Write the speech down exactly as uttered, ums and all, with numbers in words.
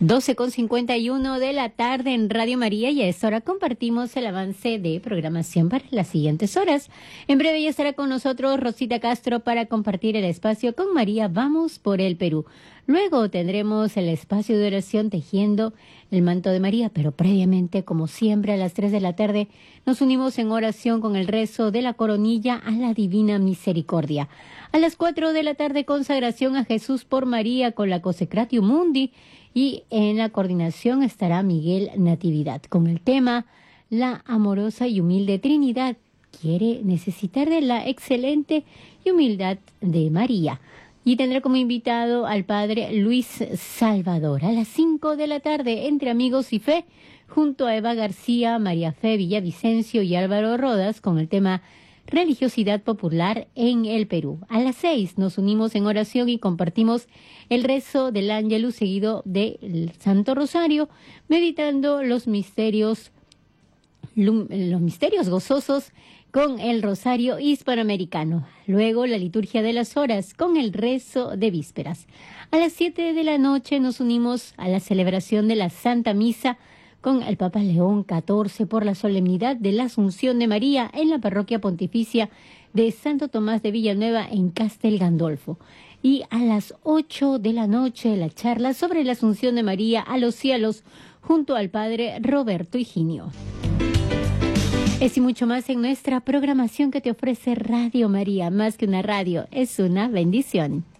doce con cincuenta y uno de la tarde en Radio María, y a esta hora compartimos el avance de programación para las siguientes horas. En breve ya estará con nosotros Rosita Castro para compartir el espacio con María Vamos por el Perú. Luego tendremos el espacio de oración Tejiendo el Manto de María, pero previamente, como siempre, a las tres de la tarde nos unimos en oración con el rezo de la coronilla a la Divina Misericordia. A las cuatro de la tarde, consagración a Jesús por María con la Consecratio Mundi, y en la coordinación estará Miguel Natividad con el tema La amorosa y humilde Trinidad quiere necesitar de la excelente y humildad de María. Y tendrá como invitado al padre Luis Salvador. A las cinco de la tarde, Entre Amigos y Fe, junto a Eva García, María Fe Villavicencio y Álvaro Rodas con el tema Religiosidad Popular en el Perú. A las seis nos unimos en oración y compartimos el rezo del Ángelus seguido del Santo Rosario, meditando los misterios, los misterios gozosos con el Rosario Hispanoamericano. Luego la liturgia de las horas con el rezo de vísperas. A las siete de la noche nos unimos a la celebración de la Santa Misa con el Papa León catorce por la solemnidad de la Asunción de María en la Parroquia Pontificia de Santo Tomás de Villanueva en Castel Gandolfo. Y a las ocho de la noche la charla sobre la Asunción de María a los cielos junto al Padre Roberto Higinio. Es y mucho más en nuestra programación que te ofrece Radio María. Más que una radio, es una bendición.